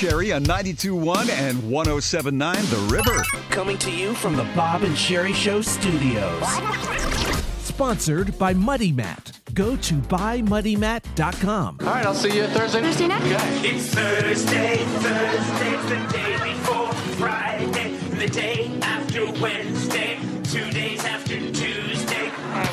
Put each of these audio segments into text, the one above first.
Sherry on 92.1 and 107.9 The River. Coming to you from the Bob and Sherry Show studios. Sponsored by Muddy Mat. Go to buymuddymat.com. All right, I'll see you Thursday. Thursday night? Okay. It's Thursday's the day before Friday, the day after Wednesday, 2 days after Tuesday.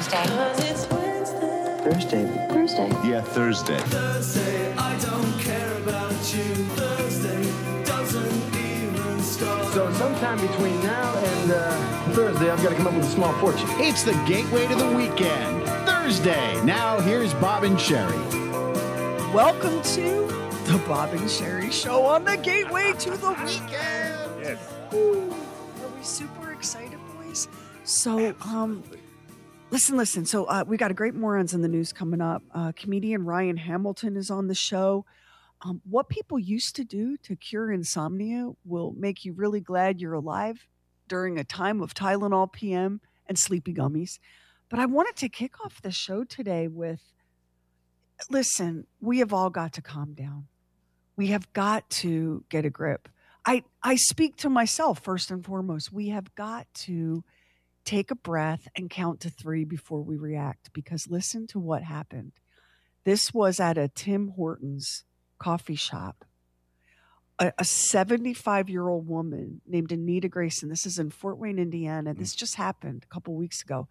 Thursday. Yeah, Thursday. Thursday, I don't care about you. Thursday doesn't even start. So sometime between now and Thursday, I've got to come up with a small fortune. It's the gateway to the weekend, Thursday. Now here's Bob and Sherry. Welcome to the Bob and Sherry Show on the gateway to the weekend. Yes. Ooh, are we super excited, boys? So, listen. So we got a great Morons in the News coming up. Comedian Ryan Hamilton is on the show. What people used to do to cure insomnia will make you really glad you're alive during a time of Tylenol PM and sleepy gummies. But I wanted to kick off the show today with, listen, we have all got to calm down. We have got to get a grip. I speak to myself first and foremost. We have got to take a breath and count to 3 before we react, because listen to what happened. This was at a Tim Hortons coffee shop. A 75-year-old woman named Anita Grayson. This is in Fort Wayne, Indiana. This just happened a couple weeks ago.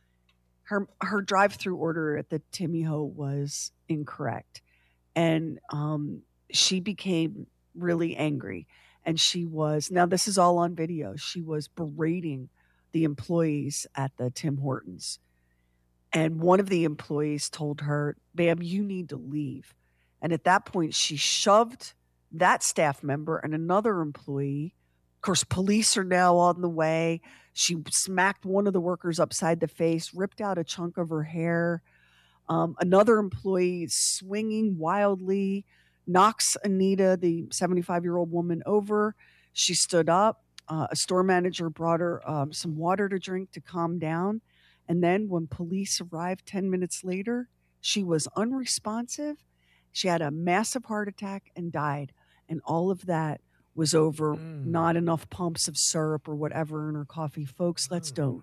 Her drive-through order at the Timmy Ho was incorrect, and she became really angry. And she was, now this is all on video, she was berating the employees at the Tim Hortons. And one of the employees told her, "Ma'am, you need to leave." And at that point, she shoved that staff member and another employee. Of course, police are now on the way. She smacked one of the workers upside the face, ripped out a chunk of her hair. Another employee swinging wildly, knocks Anita, the 75-year-old woman, over. She stood up. A store manager brought her some water to drink to calm down. And then when police arrived 10 minutes later, she was unresponsive. She had a massive heart attack and died. And all of that was over not enough pumps of syrup or whatever in her coffee. Folks, let's don't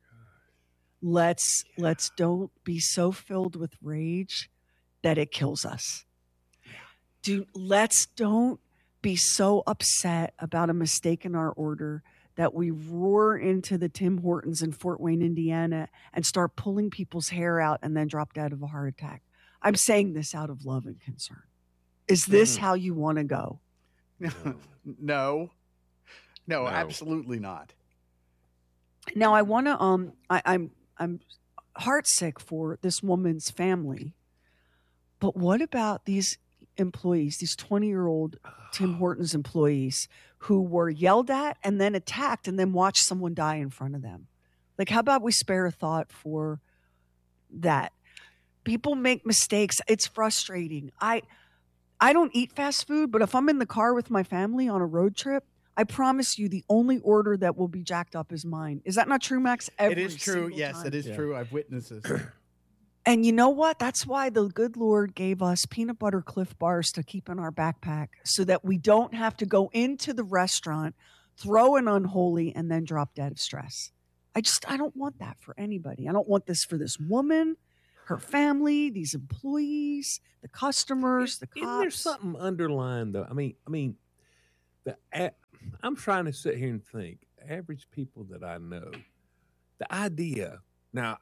be so filled with rage that it kills us. Let's don't be so upset about a mistake in our order that we roar into the Tim Hortons in Fort Wayne, Indiana, and start pulling people's hair out and then drop dead of a heart attack. I'm saying this out of love and concern. Is this how you want to go? No, absolutely not. Now I want to. I'm heartsick for this woman's family, but what about these employees, these 20-year-old Tim Hortons employees who were yelled at and then attacked and then watched someone die in front of them? Like, how about we spare a thought for that? People make mistakes. It's frustrating. I don't eat fast food, but if I'm in the car with my family on a road trip, I promise you the only order that will be jacked up is mine. Is that not true, Max? It is true. Yes, time. it is true. I've witnessed this. And you know what? That's why the good Lord gave us peanut butter Cliff bars to keep in our backpack so that we don't have to go into the restaurant, throw an unholy, and then drop dead of stress. I don't want that for anybody. I don't want this for this woman, her family, these employees, the customers, the cops. Isn't there something underlying though? I mean, I'm trying to sit here and think. Average people that I know, the idea. Now,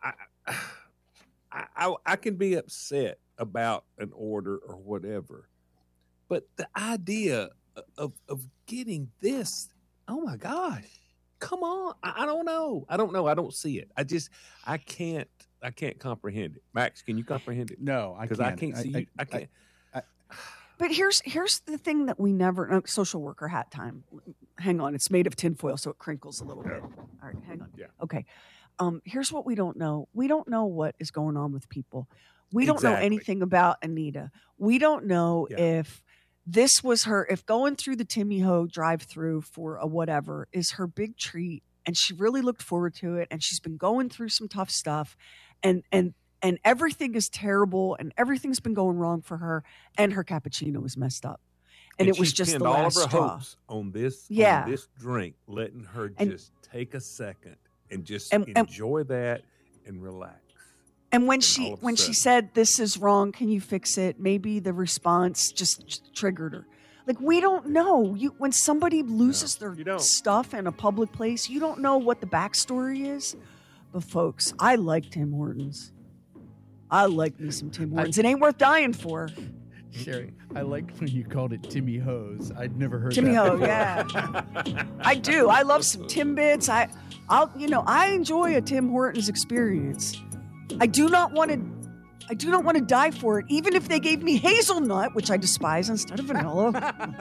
I can be upset about an order or whatever, but the idea of getting this, oh my gosh, come on! I don't know. I don't see it. I can't comprehend it. Max, can you comprehend it? No, because I can't see you. I can't. But here's the thing that we never social worker hat time. Hang on, it's made of tinfoil, so it crinkles a little bit. All right, hang on. Yeah. Okay. Here's what we don't know. We don't know what is going on with people. We don't know anything about Anita. We don't know if this was if going through the Timmy Ho drive-through for a whatever is her big treat, and she really looked forward to it, and she's been going through some tough stuff, and everything is terrible, and everything's been going wrong for her, and her cappuccino is messed up. And it was she just pinned the all last of her straw. hopes on this, Yeah. on this drink, letting her And- just take a second and just And- enjoy that and relax. And when And she all of a when she sudden- said this is wrong, can you fix it? Maybe the response just triggered her. Like, we don't know. When somebody loses you their don't. stuff in a public place, you don't know what the backstory is. But folks, I like Tim Hortons. I like me some Tim Hortons. It ain't worth dying for. Sherry, I liked when you called it Timmy Hose. I'd never heard Timmy that Ho, before. yeah. I do. I love some Timbits. I enjoy a Tim Hortons experience. I do not want to die for it, even if they gave me hazelnut, which I despise, instead of vanilla.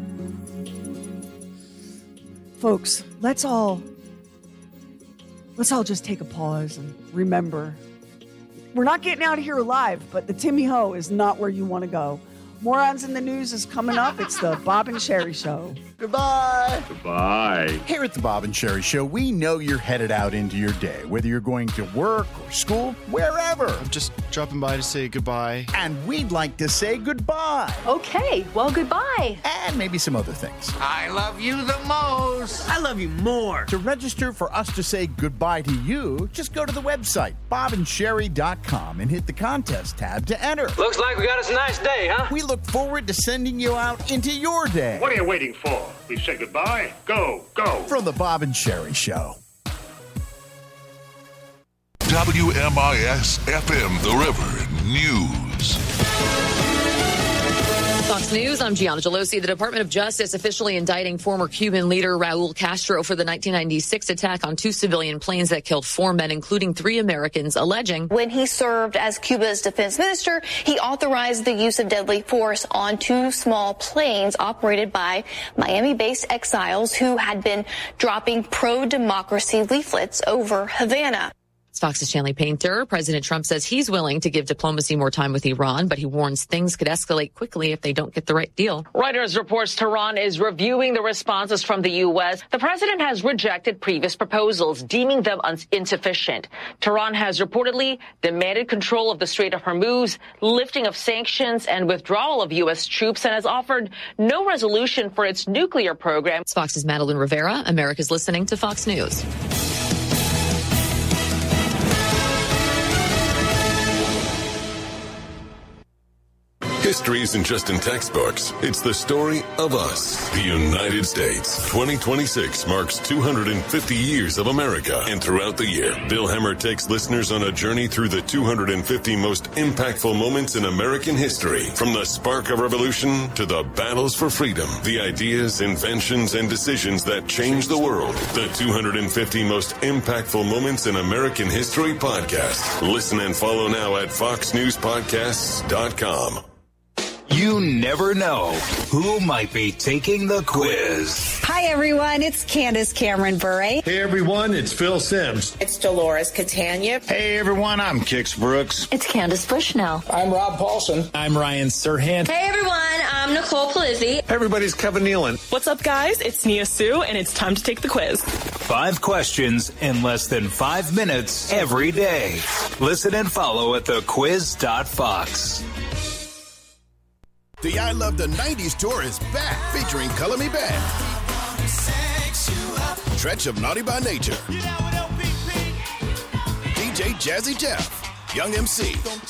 Folks, let's all just take a pause and remember, we're not getting out of here alive, but the Timmy Ho is not where you want to go. Morons in the News is coming up. It's the Bob and Sherry Show. Goodbye. Goodbye. Here at the Bob and Sherry Show, we know you're headed out into your day, whether you're going to work or school, wherever. I'm just dropping by to say goodbye. And we'd like to say goodbye. Okay, well, goodbye. And maybe some other things. I love you the most. I love you more. To register for us to say goodbye to you, just go to the website, bobandsherry.com, and hit the contest tab to enter. Looks like we got us a nice day, huh? We look forward to sending you out into your day. What are you waiting for? We've said goodbye. Go, go. From the Bob and Sherry Show. WMIS FM, The River News. Fox News, I'm Gianna Gelosi. The Department of Justice officially indicting former Cuban leader Raul Castro for the 1996 attack on 2 civilian planes that killed 4 men, including 3 Americans, alleging when he served as Cuba's defense minister, he authorized the use of deadly force on 2 small planes operated by Miami-based exiles who had been dropping pro-democracy leaflets over Havana. Fox's Stanley Painter. President Trump says he's willing to give diplomacy more time with Iran, but he warns things could escalate quickly if they don't get the right deal. Reuters reports Tehran is reviewing the responses from the U.S. The president has rejected previous proposals, deeming them insufficient. Tehran has reportedly demanded control of the Strait of Hormuz, lifting of sanctions, and withdrawal of U.S. troops, and has offered no resolution for its nuclear program. Fox's Madeline Rivera. America's listening to Fox News. History isn't just in textbooks. It's the story of us, the United States. 2026 marks 250 years of America. And throughout the year, Bill Hemmer takes listeners on a journey through the 250 most impactful moments in American history. From the spark of revolution to the battles for freedom, the ideas, inventions, and decisions that changed the world. The 250 most impactful moments in American history podcast. Listen and follow now at foxnewspodcasts.com. You never know who might be taking the quiz. Hi, everyone. It's Candace Cameron Bure. Hey, everyone. It's Phil Sims. It's Dolores Catania. Hey, everyone. I'm Kix Brooks. It's Candace Bushnell. I'm Rob Paulson. I'm Ryan Serhant. Hey, everyone. I'm Nicole Polizzi. Everybody's Kevin Nealon. What's up, guys? It's Nia Sue, and it's time to take the quiz. 5 questions in less than 5 minutes every day. Listen and follow at thequiz.fox. The I Love the 90s tour is back, featuring Color Me Back, Stretch of Naughty by Nature, DJ Jazzy Jeff, Young MC,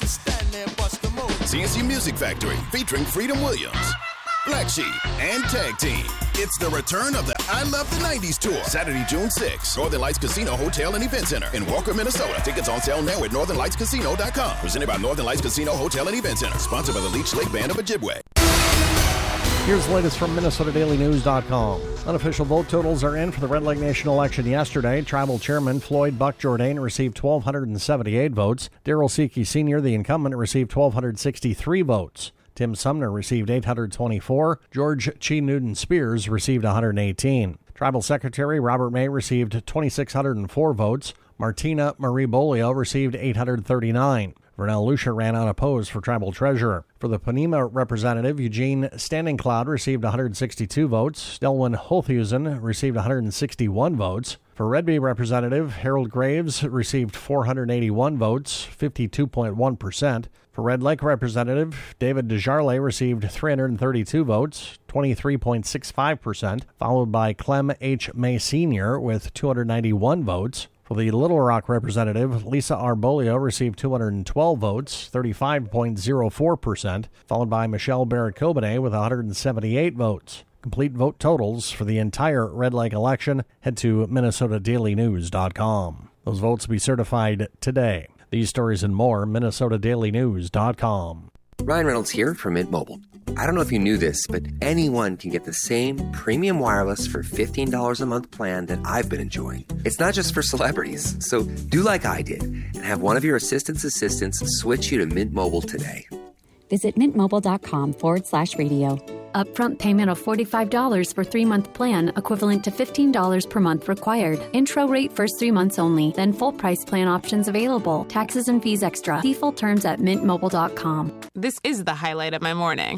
CNC Music Factory featuring Freedom Williams, Black Sheep, and Tag Team. It's the return of the I Love the 90s tour, Saturday, June 6th, Northern Lights Casino Hotel and Event Center in Walker, Minnesota. Tickets on sale now at northernlightscasino.com. Presented by Northern Lights Casino Hotel and Event Center. Sponsored by the Leech Lake Band of Ojibwe. Here's the latest from MinnesotaDailyNews.com. Unofficial vote totals are in for the Red Leg Nation election yesterday. Tribal Chairman Floyd Buck Jourdain received 1,278 votes. Darrell Seekey Sr., the incumbent, received 1,263 votes. Tim Sumner received 824. George Chi Newton Spears received 118. Tribal Secretary Robert May received 2,604 votes. Martina Marie Bolio received 839. Vernell Lucia ran unopposed for Tribal Treasurer. For the Panema representative, Eugene Standing Cloud received 162 votes. Delwyn Holthusen received 161 votes. For Red Bee representative, Harold Graves received 481 votes, 52.1%. For Red Lake Representative, David Desjarlais received 332 votes, 23.65%, followed by Clem H. May Sr. with 291 votes. For the Little Rock Representative, Lisa Arbolio received 212 votes, 35.04%, followed by Michelle Barrett-Cobanet with 178 votes. Complete vote totals for the entire Red Lake election, head to MinnesotaDailyNews.com. Those votes will be certified today. These stories and more, MinnesotaDailyNews.com. Ryan Reynolds here from Mint Mobile. I don't know if you knew this, but anyone can get the same premium wireless for $15 a month plan that I've been enjoying. It's not just for celebrities. So do like I did and have one of your assistants switch you to Mint Mobile today. Visit mintmobile.com/radio. Upfront payment of $45 for 3-month plan, equivalent to $15 per month required. Intro rate first 3 months only, then full price plan options available. Taxes and fees extra. See full terms at mintmobile.com. This is the highlight of my morning.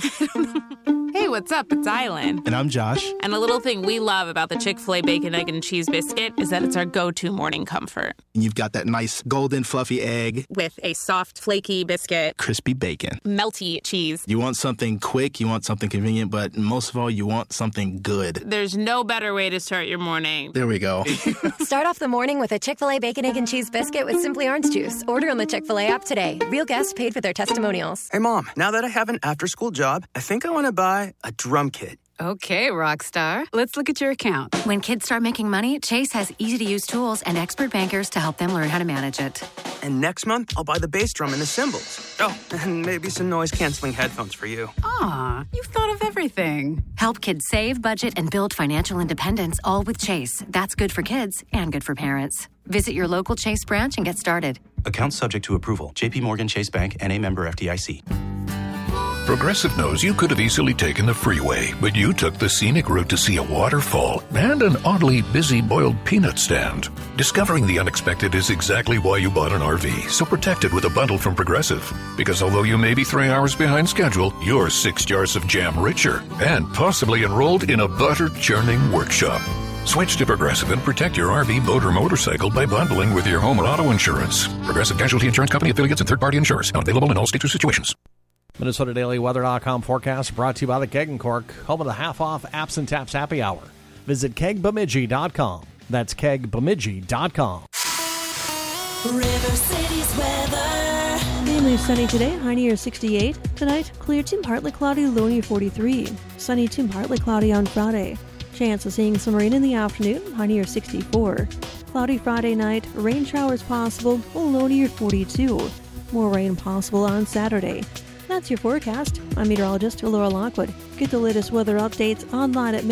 Hey, what's up? It's Island. And I'm Josh. And a little thing we love about the Chick-fil-A Bacon, Egg, and Cheese Biscuit is that it's our go-to morning comfort. You've got that nice golden fluffy egg. With a soft, flaky biscuit. Crispy bacon. Melty cheese. You want something quick, you want something convenient, but most of all, you want something good. There's no better way to start your morning. There we go. Start off the morning with a Chick-fil-A Bacon, Egg, and Cheese Biscuit with Simply Orange Juice. Order on the Chick-fil-A app today. Real guests paid for their testimonials. Hey, Mom, now that I have an after-school job, I think I want to buy a drum kit. Okay, Rockstar. Let's look at your account. When kids start making money, Chase has easy-to-use tools and expert bankers to help them learn how to manage it. And next month, I'll buy the bass drum and the cymbals. Oh, and maybe some noise-canceling headphones for you. Aw, you've thought of everything. Help kids save, budget, and build financial independence, all with Chase. That's good for kids and good for parents. Visit your local Chase branch and get started. Account subject to approval. J.P. Morgan Chase Bank, N.A. member FDIC. Progressive knows you could have easily taken the freeway, but you took the scenic route to see a waterfall and an oddly busy boiled peanut stand. Discovering the unexpected is exactly why you bought an RV, so protect it with a bundle from Progressive. Because although you may be 3 hours behind schedule, you're 6 jars of jam richer and possibly enrolled in a butter-churning workshop. Switch to Progressive and protect your RV, boat, or motorcycle by bundling with your home and auto insurance. Progressive Casualty Insurance Company affiliates and third-party insurers. Not available in all states or situations. MinnesotaDailyWeather.com forecast brought to you by the Keg & Cork, home of the half-off Apps and Taps happy hour. Visit KegBemidji.com. That's KegBemidji.com. River City's weather. Mainly sunny today, high near 68. Tonight, clear to partly cloudy, low near 43. Sunny to partly cloudy on Friday. Chance of seeing some rain in the afternoon, high near 64. Cloudy Friday night, rain showers possible, low near 42. More rain possible on Saturday. That's your forecast. I'm meteorologist Laura Lockwood. Get the latest weather updates online at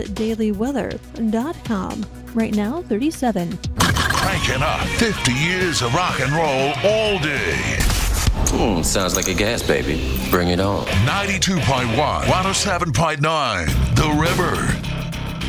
MinnesotaDailyWeather.com. Right now, 37. Cranking up 50 years of rock and roll all day. Sounds like a gas, baby. Bring it on. 92.1, 107.9, The River.